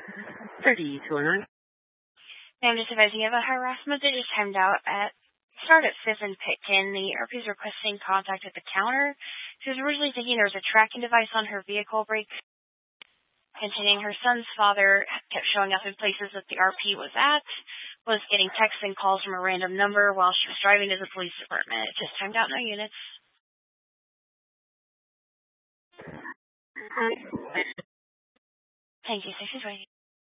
30 to learn. I'm just advising you of a harassment that just timed out at start at 5th and Pitkin. The RP is requesting contact at the counter. She was originally thinking there was a tracking device on her vehicle brake. Continuing, her son's father kept showing up in places that the RP was at, was getting texts and calls from a random number while she was driving to the police department. It just timed out, no units. Thank you, 6 is ready.